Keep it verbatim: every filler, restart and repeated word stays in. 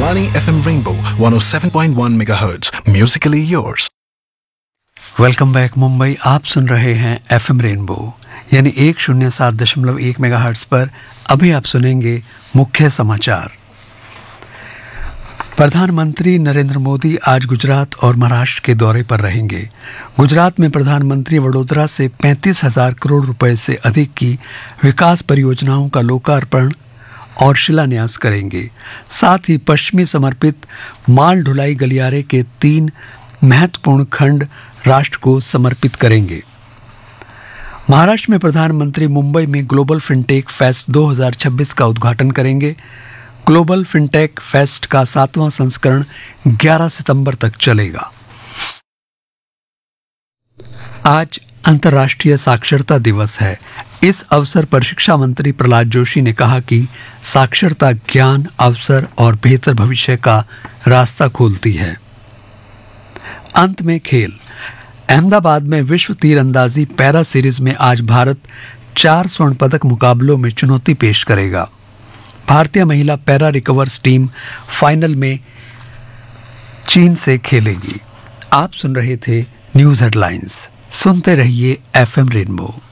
Akashvani F M Rainbow one oh seven point one megahertz. Musically yours. Welcome back Mumbai. आप सुन रहे हैं FM rainbow यानी एक शून्य सात दशमलव एक मेगा हर्ट्स पर। अभी आप सुनेंगे मुख्य समाचार। प्रधानमंत्री नरेंद्र मोदी आज गुजरात और महाराष्ट्र के दौरे पर रहेंगे। गुजरात में प्रधानमंत्री वडोदरा से पैंतीस हजार करोड़ रुपए से अधिक की विकास परियोजनाओं का लोकार्पण और शिलान्यास करेंगे। साथ ही पश्चिमी समर्पित माल ढुलाई गलियारे के तीन महत्वपूर्ण खंड राष्ट्र को समर्पित करेंगे। महाराष्ट्र में प्रधानमंत्री मुंबई में ग्लोबल फिनटेक फेस्ट दो हज़ार छब्बीस का उद्घाटन करेंगे। ग्लोबल फिनटेक फेस्ट का सातवां संस्करण ग्यारह सितंबर तक चलेगा। आज अंतर्राष्ट्रीय साक्षरता दिवस है। इस अवसर पर शिक्षा मंत्री प्रहलाद जोशी ने कहा कि साक्षरता ज्ञान, अवसर और बेहतर भविष्य का रास्ता खोलती है। अंत में खेल। अहमदाबाद में विश्व तीरंदाजी पैरा सीरीज में आज भारत चार स्वर्ण पदक मुकाबलों में चुनौती पेश करेगा। भारतीय महिला पैरा रिकवर्स टीम फाइनल में चीन से खेलेगी। आप सुन रहे थे न्यूज हेडलाइंस। सुनते रहिए एफएम रेनबो।